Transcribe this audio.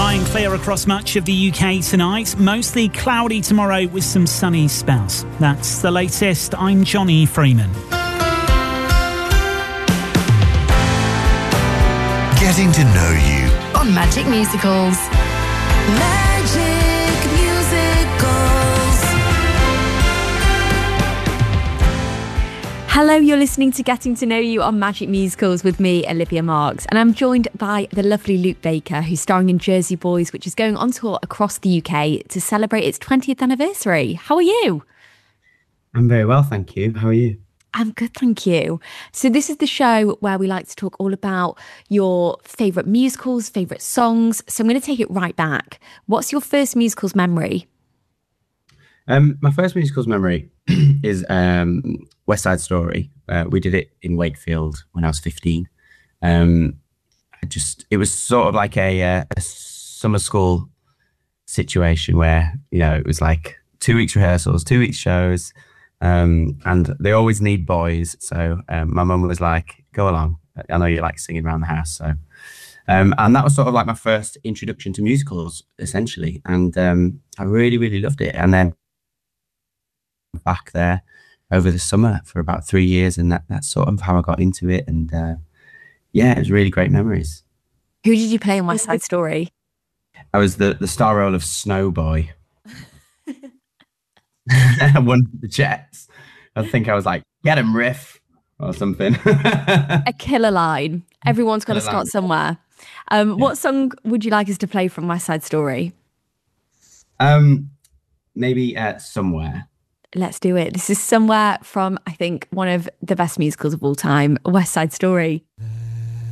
dry and clear across much of the UK tonight. Mostly cloudy tomorrow with some sunny spells. That's the latest. I'm Johnny Freeman. Getting to know you on Magic Musicals. Magic Musicals. Hello, you're listening to Getting to Know You on Magic Musicals with me, Olivia Marks, and I'm joined by the lovely Luke Baker, who's starring in Jersey Boys, which is going on tour across the UK to celebrate its 20th anniversary. How are you? I'm very well, thank you. How are you? I'm good, thank you. So this is the show where we like to talk all about your favourite musicals, favourite songs. So I'm going to take it right back. What's your first musicals memory? My first musicals memory is West Side Story. We did it in Wakefield when I was 15. It was sort of like a summer school situation where, you know, it was like 2 weeks rehearsals, 2 weeks shows. And they always need boys. So my mum was like, go along. I know you like singing around the house. So, and that was sort of like my first introduction to musicals, essentially. And I really, really loved it. And then back there over the summer for about 3 years. And that's sort of how I got into it. And yeah, it was really great memories. Who did you play in West Side Story? I was the star role of Snowboy. One of the jets. I think I was like, get him, Riff, or something. A killer line. Everyone's got to start somewhere. What song would you like us to play from West Side Story? Maybe Somewhere. Let's do it. This is Somewhere from, I think, one of the best musicals of all time, West Side Story.